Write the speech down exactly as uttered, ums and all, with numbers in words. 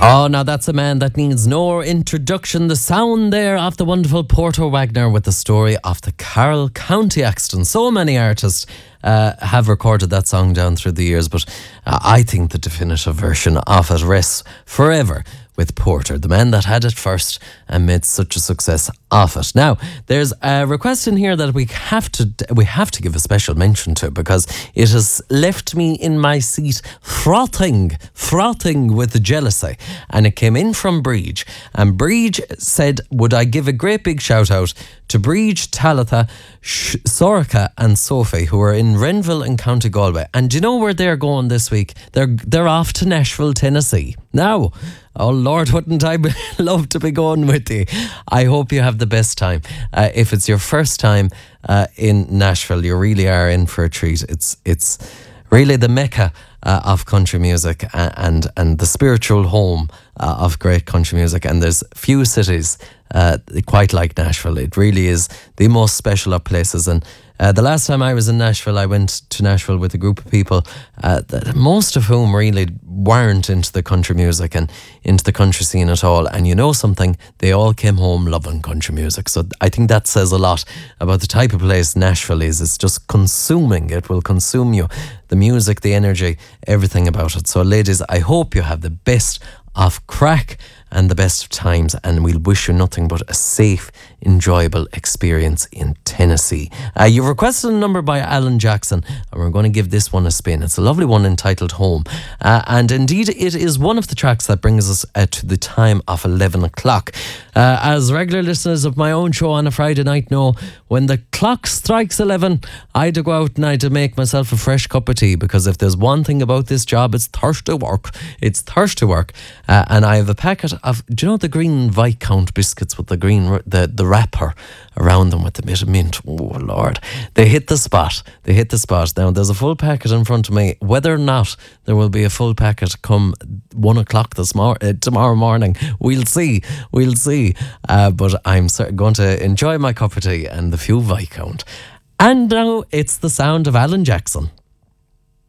Oh, now that's a man that needs no introduction. The sound there of the wonderful Porter Wagner with the story of the Carroll County accident. So many artists uh, have recorded that song down through the years, but uh, I think the definitive version of it rests forever with Porter, the man that had it first and made such a success of it. Now, there's a request in here that we have to we have to give a special mention to, because it has left me in my seat frothing, frothing with jealousy. And it came in from Breege. And Breege said, would I give a great big shout out to Breege, Talitha, Sh- Sorka and Sophie, who are in Renville in County Galway. And do you know where they're going this week? They're, they're off to Nashville, Tennessee. Now, oh Lord, wouldn't I be love to be going with you? I hope you have the best time. Uh, if it's your first time uh, in Nashville, you really are in for a treat. It's it's really the mecca uh, of country music and, and and the spiritual home uh, of great country music. And there's few cities uh, quite like Nashville. It really is the most special of places. And Uh, the last time I was in Nashville, I went to Nashville with a group of people, uh, that, most of whom really weren't into the country music and into the country scene at all. And you know something? They all came home loving country music. So I think that says a lot about the type of place Nashville is. It's just consuming. It will consume you. The music, the energy, everything about it. So ladies, I hope you have the best of crack and the best of times, and we'll wish you nothing but a safe, enjoyable experience in Tennessee. Uh, you requested a number by Alan Jackson, and we're going to give this one a spin. It's a lovely one entitled Home, uh, and indeed it is one of the tracks that brings us uh, to the time of eleven o'clock. Uh, as regular listeners of my own show on a Friday night know, when the clock strikes eleven, I had to go out and I had to make myself a fresh cup of tea, because if there's one thing about this job, it's thirsty work. It's thirsty work. Uh, and I have a packet of, do you know the green Viscount biscuits with the green, the, the wrapper around them with the bit of mint? Oh, Lord. They hit the spot. They hit the spot. Now, there's a full packet in front of me. Whether or not there will be a full packet come one o'clock this mor- uh, tomorrow morning, we'll see. We'll see. Uh, but I'm going to enjoy my cup of tea and the few Viscount. And now it's the sound of Alan Jackson.